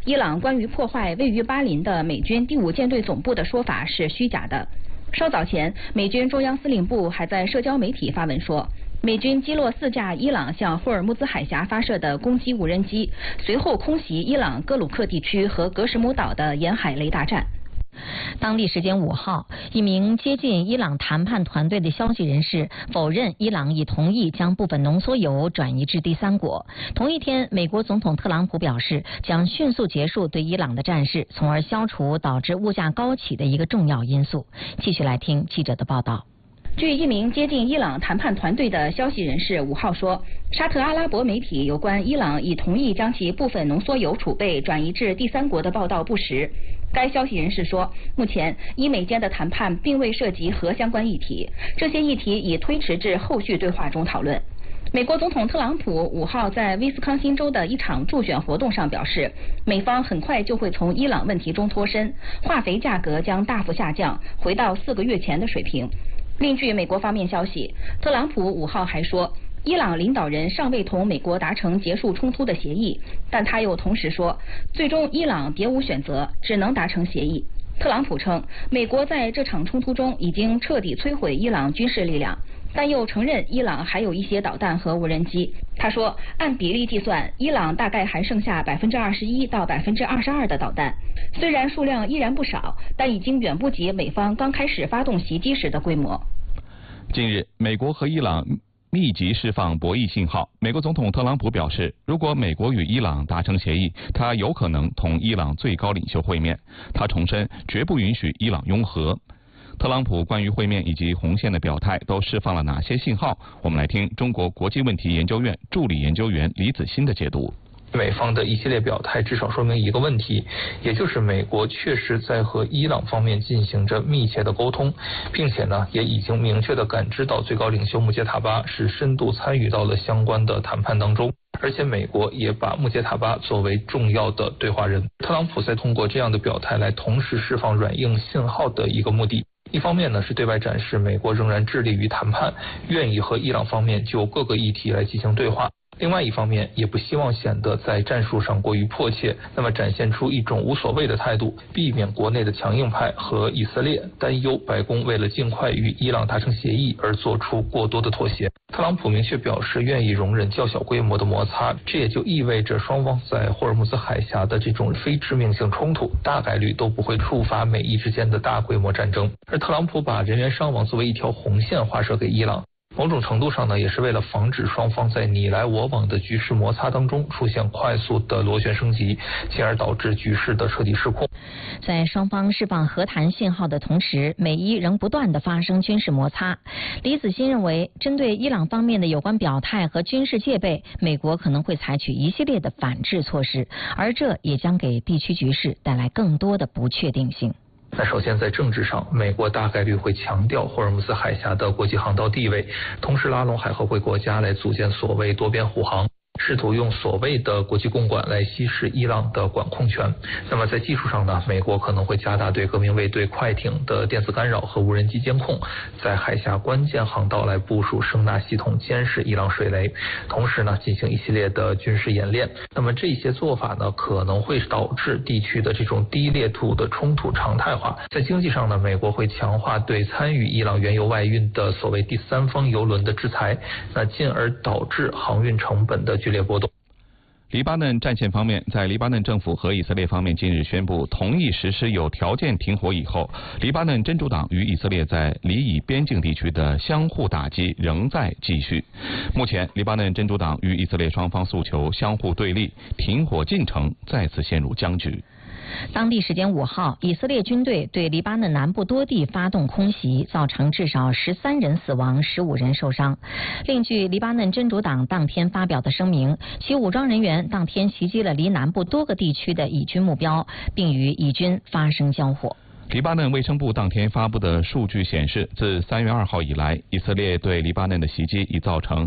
伊朗关于破坏位于巴林的美军第5舰队总部的说法是虚假的。稍早前，美军中央司令部还在社交媒体发文说，美军击落4架伊朗向霍尔木兹海峡发射的攻击无人机，随后空袭伊朗哥鲁克地区和格什姆岛的沿海雷达站。 当地时间5号，一名接近伊朗谈判团队的消息人士否认伊朗已同意将部分浓缩铀转移至第三国。同一天，美国总统特朗普表示将迅速结束对伊朗的战事，从而消除导致物价高企的一个重要因素。继续来听记者的报道。 据一名接近伊朗谈判团队的消息人士5号说，沙特阿拉伯媒体有关伊朗已同意将其部分浓缩铀储备转移至第三国的报道不实。该消息人士说，目前伊美间的谈判并未涉及核相关议题，这些议题已推迟至后续对话中讨论。美国总统特朗普5号在威斯康星州的一场助选活动上表示，美方很快就会从伊朗问题中脱身，化肥价格将大幅下降，回到4个月前的水平。另据美国方面消息，特朗普5号还说，伊朗领导人尚未同美国达成结束冲突的协议，但他又同时说，最终伊朗别无选择，只能达成协议。特朗普称，美国在这场冲突中已经彻底摧毁伊朗军事力量，但又承认伊朗还有一些导弹和无人机。他说，按比例计算，伊朗大概还剩下21%到22%的导弹，虽然数量依然不少，但已经远不及美方刚开始发动袭击时的规模。 近日，美国和伊朗密集释放博弈信号。美国总统特朗普表示，如果美国与伊朗达成协议，他有可能同伊朗最高领袖会面。他重申，绝不允许伊朗拥核。特朗普关于会面以及红线的表态都释放了哪些信号？我们来听中国国际问题研究院助理研究员李子欣的解读。 美方的一系列表态至少说明一个问题，也就是美国确实在和伊朗方面进行着密切的沟通，并且呢也已经明确的感知到最高领袖穆杰塔巴是深度参与到了相关的谈判当中，而且美国也把穆杰塔巴作为重要的对话人。特朗普在通过这样的表态来同时释放软硬信号的一个目的，一方面呢是对外展示美国仍然致力于谈判，愿意和伊朗方面就各个议题来进行对话，另外一方面也不希望显得在战术上过于迫切，那么展现出一种无所谓的态度，避免国内的强硬派和以色列担忧白宫为了尽快与伊朗达成协议而做出过多的妥协。特朗普明确表示愿意容忍较小规模的摩擦，这也就意味着双方在霍尔木兹海峡的这种非致命性冲突大概率都不会触发美伊之间的大规模战争。而特朗普把人员伤亡作为一条红线画设给伊朗，某种程度上呢，也是为了防止双方在你来我往的局势摩擦当中出现快速的螺旋升级，进而导致局势的彻底失控。 在双方释放和谈信号的同时，美伊仍不断的发生军事摩擦。李子欣认为，针对伊朗方面的有关表态和军事戒备，美国可能会采取一系列的反制措施，而这也将给地区局势带来更多的不确定性。 那首先在政治上，美国大概率会强调霍尔木兹海峡的国际航道地位，同时拉拢海合会国家来组建所谓多边护航，试图用所谓的国际共管来稀释伊朗的管控权。那么在技术上呢，美国可能会加大对革命卫队快艇的电子干扰和无人机监控，在海峡关键航道来部署声纳系统监视伊朗水雷，同时呢进行一系列的军事演练。那么这些做法呢可能会导致地区的这种低烈度的冲突常态化。在经济上呢，美国会强化对参与伊朗原油外运的所谓第三方油轮的制裁，那进而导致航运成本的剧烈波动。 黎巴嫩战线方面，在黎巴嫩政府和以色列方面近日宣布同意实施有条件停火以后，黎巴嫩真主党与以色列在黎以边境地区的相互打击仍在继续。目前，黎巴嫩真主党与以色列双方诉求相互对立，停火进程再次陷入僵局。 当地时间5号，以色列军队对黎巴嫩南部多地发动空袭，造成至少13人死亡，15人受伤。另据黎巴嫩真主党当天发表的声明，其武装人员当天袭击了黎南部多个地区的以军目标，并与以军发生交火。 黎巴嫩卫生部当天发布的数据显示，自3月2号以来，以色列对黎巴嫩的袭击已造成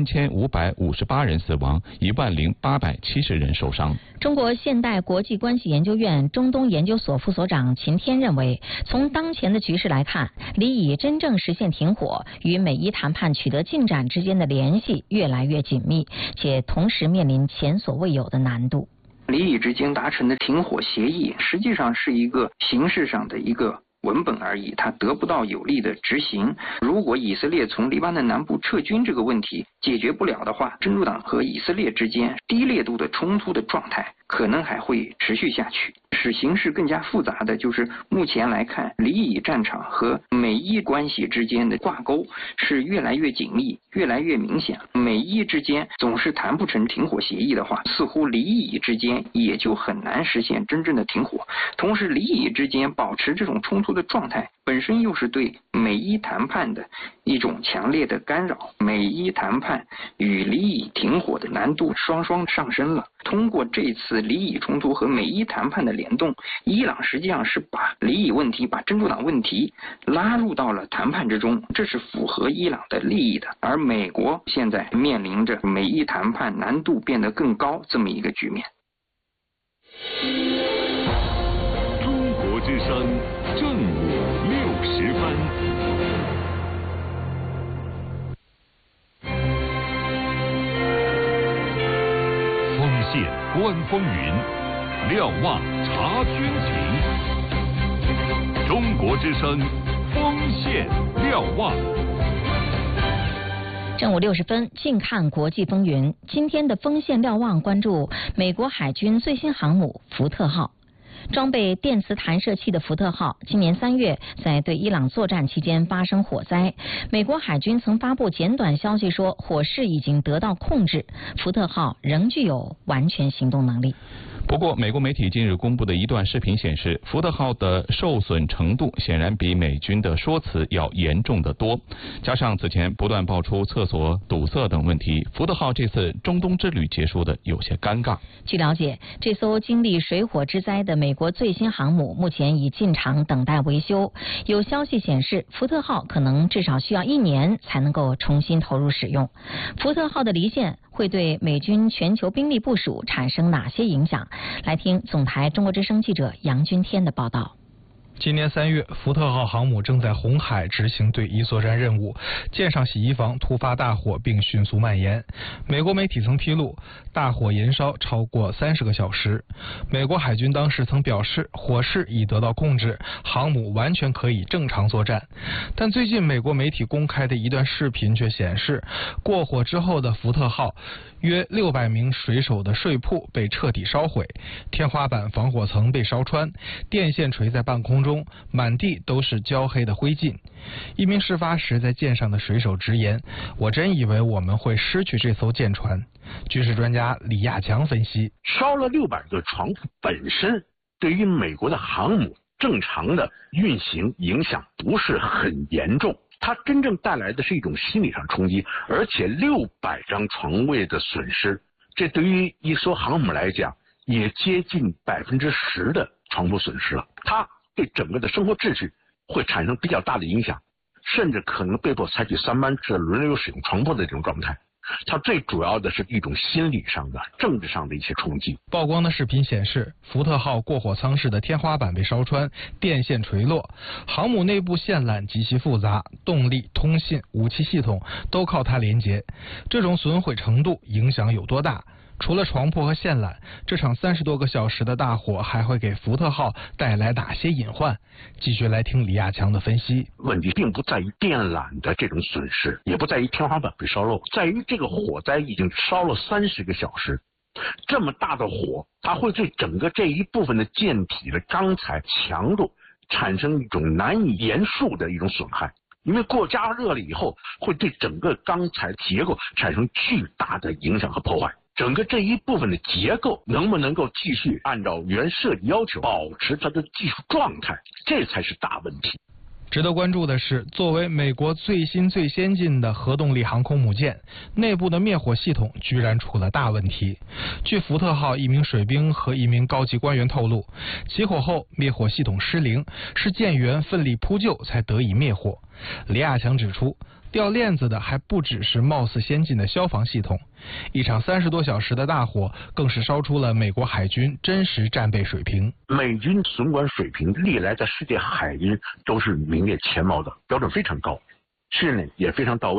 3558人死亡，10870人受伤。 中国现代国际关系研究院中东研究所副所长秦天认为，从当前的局势来看，黎以真正实现停火与美伊谈判取得进展之间的联系越来越紧密，且同时面临前所未有的难度。 黎以之间达成的停火协议，实际上是一个形式上的一个文本而已，它得不到有力的执行。如果以色列从黎巴嫩南部撤军这个问题解决不了的话，真主党和以色列之间低烈度的冲突的状态可能还会持续下去。使形势更加复杂的就是目前来看，黎以战场和美伊关系之间的挂钩是越来越紧密，越来越明显。美伊之间总是谈不成停火协议的话，似乎黎以之间也就很难实现真正的停火。同时，黎以之间保持这种冲突的状态本身又是对美伊谈判的一种强烈的干扰，美伊谈判与黎以停火的难度双双上升了。通过这次黎以冲突和美伊谈判的联动，伊朗实际上是把黎以问题、把真主党问题拉入到了谈判之中，这是符合伊朗的利益的。而美国现在面临着美伊谈判难度变得更高这么一个局面。 中国之声正午60分。锋线观风云，瞭望察军情。中国之声锋线瞭望。 正午60分，近看国际风云。今天的锋线瞭望关注美国海军最新航母福特号。装备电磁弹射器的福特号今年3月在对伊朗作战期间发生火灾，美国海军曾发布简短消息说火势已经得到控制，福特号仍具有完全行动能力。 不过，美国媒体近日公布的一段视频显示，福特号的受损程度显然比美军的说辞要严重得多。加上此前不断爆出厕所堵塞等问题，福特号这次中东之旅结束的有些尴尬。 据了解，这艘经历水火之灾的美国最新航母目前已进场等待维修。有消息显示，福特号可能至少需要1年才能够重新投入使用。福特号的离线会对美军全球兵力部署产生哪些影响？来听总台中国之声记者杨军天的报道。 今年3月，福特号航母正在红海执行对伊作战任务，舰上洗衣房突发大火并迅速蔓延。美国媒体曾披露，大火延烧超过30个小时。美国海军当时曾表示，火势已得到控制，航母完全可以正常作战。但最近美国媒体公开的一段视频却显示，过火之后的福特号约600名水手的睡铺被彻底烧毁，天花板防火层被烧穿，电线垂在半空中，满地都是焦黑的灰烬。一名事发时在舰上的水手直言：“我真以为我们会失去这艘舰船。”军事专家李亚强分析， 烧了600个床铺本身对于美国的航母正常的运行影响不是很严重，它真正带来的是一种心理上冲击，而且600张床位的损失，这对于一艘航母来讲也接近10%的床铺损失了。它对整个的生活秩序会产生比较大的影响，甚至可能被迫采取3班制轮流使用床铺的这种状态。它最主要的是一种心理上的、政治上的一些冲击。 曝光的视频显示，福特号过火舱室的天花板被烧穿，电线垂落，航母内部线缆极其复杂，动力、通信、武器系统都靠它连接。这种损毁程度影响有多大？除了床铺和线缆，这场30多个小时的大火还会给福特号带来哪些隐患？继续来听李亚强的分析。 问题并不在于电缆的这种损失，也不在于天花板被烧漏，在于这个火灾已经烧了30个小时。这么大的火，它会对整个这一部分的舰体的钢材强度产生一种难以言述的一种损害。因为过加热了以后，会对整个钢材结构产生巨大的影响和破坏。整个这一部分的结构能不能够继续按照原设计要求保持它的技术状态，这才是大问题。 值得关注的是，作为美国最新最先进的核动力航空母舰，内部的灭火系统居然出了大问题。据福特号一名水兵和一名高级官员透露，起火后灭火系统失灵，是舰员奋力扑救才得以灭火。李亚强指出，掉链子的还不只是貌似先进的消防系统，一场30多小时的大火更是烧出了美国海军真实战备水平。 美军损管水平历来在世界海军都是名列前茅的，标准非常高，训练也非常到位，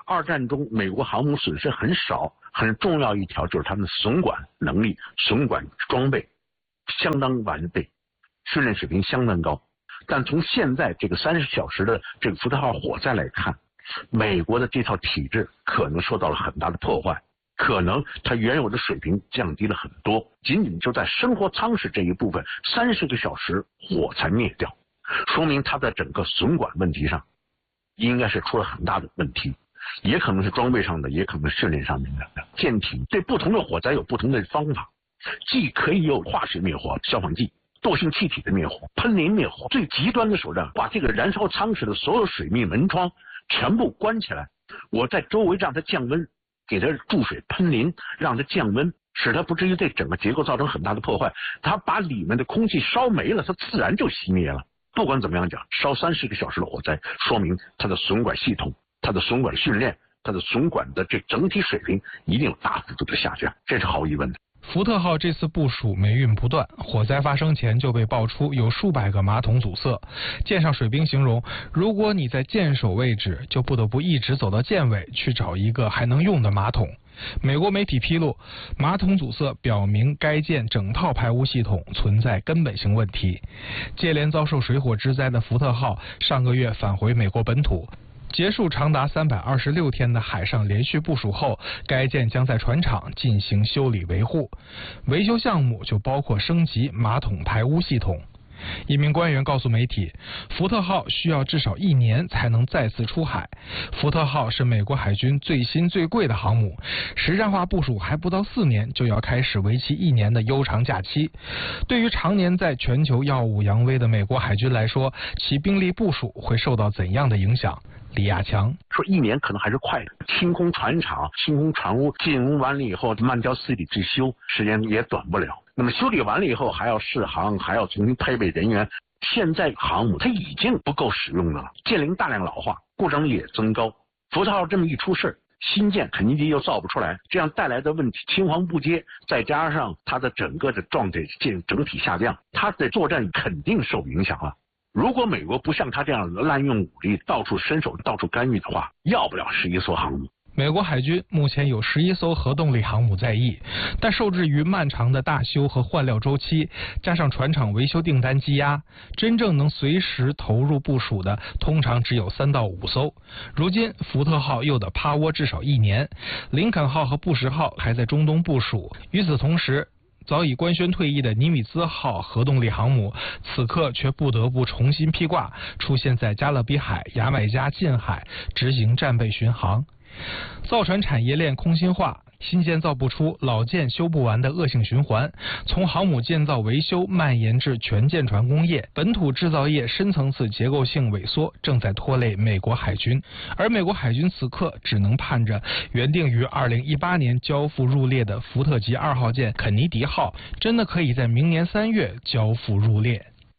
二战中美国航母损失很少，很重要一条就是他们的损管能力、损管装备相当完备，训练水平相当高。但从现在这个30小时的这个福特号火灾来看，美国的这套体制可能受到了很大的破坏，可能它原有的水平降低了很多，仅仅就在生活舱室这一部分30个小时火才灭掉，说明它在整个损管问题上应该是出了很大的问题，也可能是装备上的，也可能是训练上面的。舰艇对不同的火灾有不同的方法，既可以有化学灭火、消防剂、惰性气体的灭火、喷淋灭火，最极端的手段，把这个燃烧舱室的所有水密门窗全部关起来，我在周围让它降温，给它注水喷淋，让它降温，使它不至于对整个结构造成很大的破坏。它把里面的空气烧没了，它自然就熄灭了。不管怎么样讲，烧30个小时的火灾，说明它的损管系统、它的损管训练、它的损管的这整体水平一定有大幅度的下降，这是毫无疑问的。 福特号这次部署霉运不断，火灾发生前就被爆出有数百个马桶阻塞。舰上水兵形容，如果你在舰首位置，就不得不一直走到舰尾去找一个还能用的马桶。美国媒体披露，马桶阻塞表明该舰整套排污系统存在根本性问题。接连遭受水火之灾的福特号上个月返回美国本土，结束长达326天的海上连续部署后，该舰将在船厂进行修理维护。维修项目就包括升级马桶排污系统。一名官员告诉媒体，福特号需要至少1年才能再次出海。福特号是美国海军最新最贵的航母，实战化部署还不到4年就要开始为期1年的悠长假期。对于常年在全球耀武扬威的美国海军来说，其兵力部署会受到怎样的影响？李亚强说1年可能还是快的，清空船厂、清空船坞，进入完了以后慢条斯理去修，时间也短不了。那么修理完了以后还要试航，还要重新配备人员。现在航母它已经不够使用的了，舰龄大量老化，故障率也增高。福特号这么一出事，新舰肯尼迪又造不出来，这样带来的问题青黄不接，再加上它的整个的状态整体下降，它的作战肯定受影响了。如果美国不像他这样滥用武力，到处伸手、到处干预的话，要不了11艘航母。 美国海军目前有11艘核动力航母在役，但受制于漫长的大修和换料周期，加上船厂维修订单积压，真正能随时投入部署的通常只有3到5艘。如今福特号又得趴窝至少1年，林肯号和布什号还在中东部署。与此同时，早已官宣退役的尼米兹号核动力航母，此刻却不得不重新披挂，出现在加勒比海、牙买加近海执行战备巡航。造船产业链空心化，新建造不出，老舰修不完的恶性循环，从航母建造维修蔓延至全舰船工业，本土制造业深层次结构性萎缩正在拖累美国海军，而美国海军此刻只能盼着原定于2018年交付入列的福特级2号舰肯尼迪号真的可以在明年3月交付入列。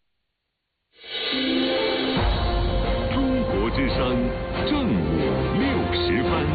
中国之声正午60分。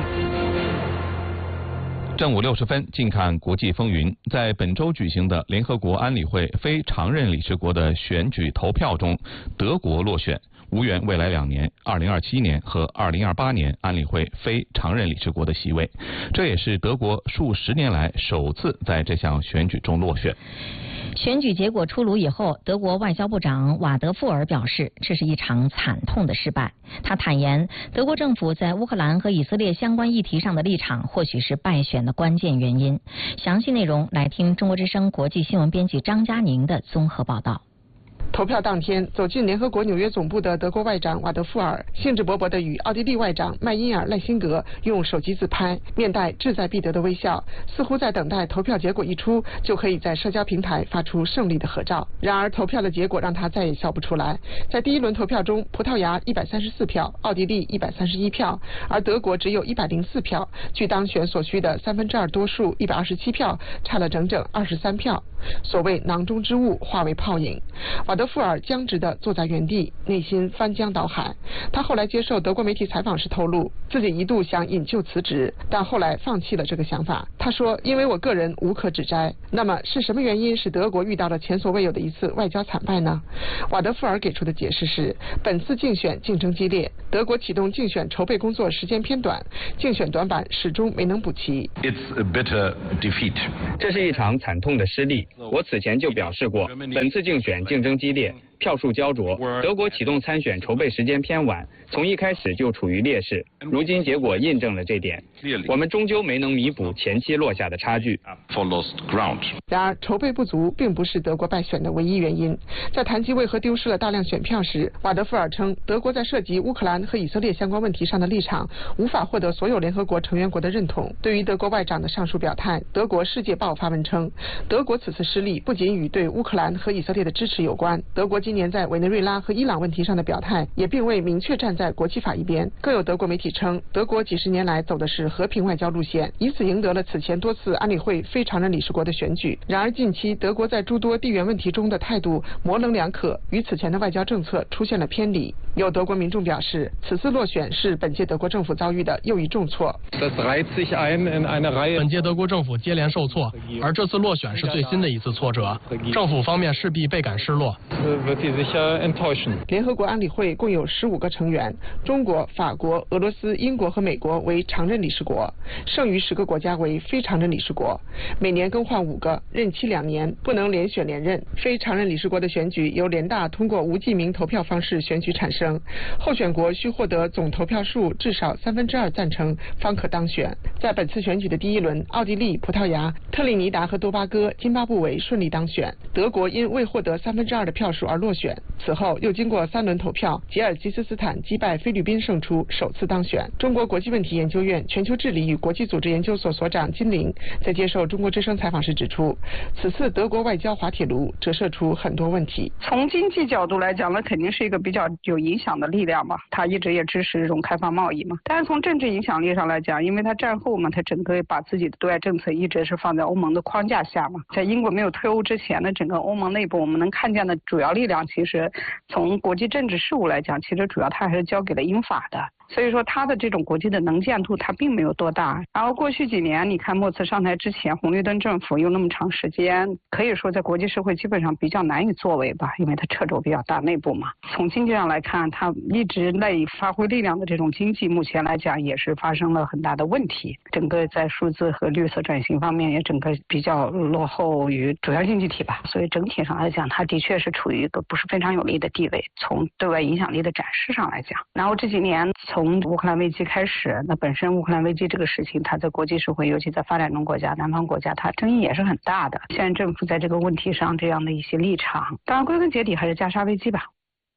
正午60分，近看国际风云。在本周举行的联合国安理会非常任理事国的选举投票中，德国落选，无缘未来2年2027年和2028年安理会非常任理事国的席位。这也是德国数10年来首次在这项选举中落选。 选举结果出炉以后，德国外交部长瓦德富尔表示，这是一场惨痛的失败。他坦言，德国政府在乌克兰和以色列相关议题上的立场，或许是败选的关键原因。详细内容来听中国之声国际新闻编辑张佳宁的综合报道。 投票当天，走进联合国纽约总部的德国外长瓦德富尔兴致勃勃地与奥地利外长麦因尔赖辛德用手机自拍，面带志在必得的微笑，似乎在等待投票结果一出就可以在社交平台发出胜利的合照。然而投票的结果让他再也笑不出来。在第一轮投票中，葡萄牙134票，奥地利131票，而德国只有104票，距当选所需的2/3多数127票差了整整23票。所谓囊中之物化为泡影。 瓦德富尔僵直地坐在原地，内心翻江倒海。他后来接受德国媒体采访时透露，自己一度想引咎辞职，但后来放弃了这个想法。他说：“因为我个人无可指摘。”那么是什么原因使德国遇到了前所未有的一次外交惨败呢？瓦德富尔给出的解释是，本次竞选竞争激烈，德国启动竞选筹备工作时间偏短，竞选短板始终没能补齐。 It's a bitter defeat. 这是一场惨痛的失利。我此前就表示过，本次竞选竞争激烈，票数焦灼，德国启动参选筹备时间偏晚，从一开始就处于劣势。如今结果印证了这点，我们终究没能弥补前期落下的差距。 然而，筹备不足并不是德国败选的唯一原因。在谈及为何丢失了大量选票时，瓦德富尔称，德国在涉及乌克兰和以色列相关问题上的立场无法获得所有联合国成员国的认同。对于德国外长的上述表态，德国《世界报》发文称，德国此次失利不仅与对乌克兰和以色列的支持有关，德国今年在委内瑞拉和伊朗问题上的表态也并未明确站在国际法一边。更有德国媒体称，德国几十年来走的是和平外交路线，以此赢得了此前多次安理会非常任理事国的选举。然而近期德国在诸多地缘问题中的态度模棱两可，与此前的外交政策出现了偏离。有德国民众表示，此次落选是本届德国政府遭遇的又一重挫。 本届德国政府接连受挫，而这次落选是最新的一次挫折，政府方面势必倍感失落。 联合国安理会共有15个成员，中国、法国、俄罗斯、英国和美国为常任理事国，剩余10个国家为非常任理事国，每年更换5个，任期2年，不能连选连任。非常任理事国的选举由联大通过无记名投票方式选举产生，候选国需获得总投票数至少2/3赞成方可当选。在本次选举的第一轮，奥地利、葡萄牙、特立尼达和多巴哥、津巴布韦顺利当选，德国因未获得2/3的票数而落选。此后又经过3轮投票，吉尔吉斯斯坦击败菲律宾胜出，首次当选。中国国际问题研究院全球治理与国际组织研究所所长金玲在接受中国之声采访时指出，此次德国外交滑铁卢折射出很多问题。 从经济角度来讲，那肯定是一个比较有影响的力量嘛，他一直也支持这种开放贸易嘛。但是从政治影响力上来讲，因为他战后嘛，他整个把自己的对外政策一直是放在欧盟的框架下嘛。在英国没有退欧之前的整个欧盟内部，我们能看见的主要力量，其实从国际政治事务来讲，其实主要他还是交给了英法的。所以说他的这种国际的能见度他并没有多大。然后过去几年你看默茨上台之前，红绿灯政府有那么长时间，可以说在国际社会基本上比较难以作为吧，因为他掣肘比较大内部嘛。从经济上来看，他一直赖以发挥力量的这种经济目前来讲也是发生了很大的问题，整个在数字和绿色转型方面也整个比较落后于主要经济体吧。所以整体上来讲，他的确是处于一个不是非常有利的地位，从对外影响力的展示上来讲。然后这几年从乌克兰危机开始，那本身乌克兰危机这个事情，它在国际社会，尤其在发展中国家、南方国家，它争议也是很大的。现在政府在这个问题上这样的一些立场，当然归根结底还是加沙危机吧。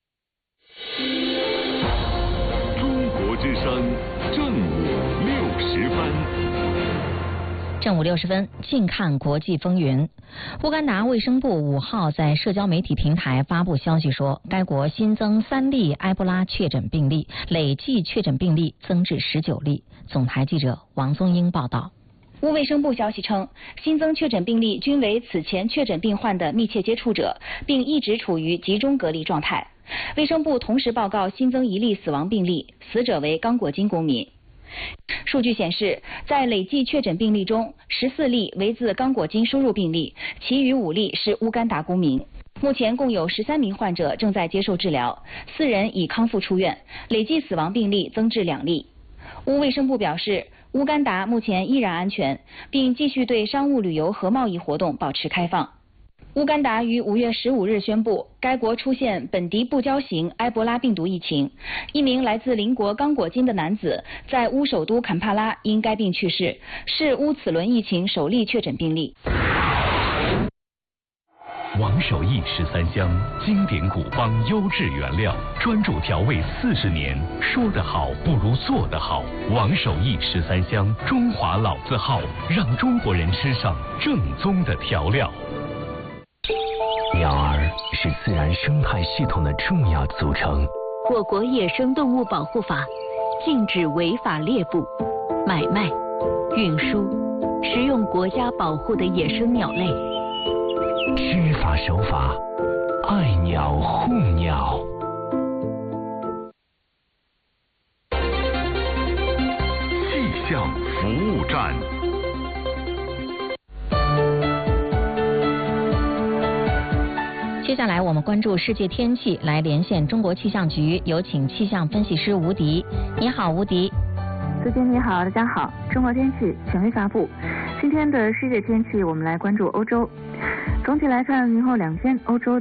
中国之声正午60分。 正午60分，近看国际风云。乌干达卫生部5号在社交媒体平台发布消息说，该国新增3例埃博拉确诊病例，累计确诊病例增至19例。总台记者王宗英报道。 乌卫生部消息称，新增确诊病例均为此前确诊病患的密切接触者，并一直处于集中隔离状态。卫生部同时报告新增1例死亡病例，死者为刚果金公民。数据显示，在累计确诊病例中，14例为自刚果金输入病例，其余5例是乌干达公民。目前共有13名患者正在接受治疗，4人已康复出院，累计死亡病例增至2例。乌卫生部表示，乌干达目前依然安全，并继续对商务旅游和贸易活动保持开放。乌干达于5月15日宣布，该国出现本地不交型埃博拉病毒疫情。一名来自邻国刚果金的男子在乌首都坎帕拉因该病去世，是乌此轮疫情首例确诊病例。 王守义13香，经典古方优质原料，专注调味40年，说得好不如做得好。王守义13香，中华老字号，让中国人吃上正宗的调料。 鸟儿是自然生态系统的重要组成。 我国野生动物保护法禁止违法猎捕、买卖、运输、食用国家保护的野生鸟类。 知法守法， 爱鸟护鸟。 气象服务站。 接下来我们关注世界天气，来连线中国气象局，有请气象分析师吴迪。你好，吴迪。 苏姐你好，大家好。中国天气权威发布，今天的世界天气，我们来关注欧洲。总体来看，明后2天欧洲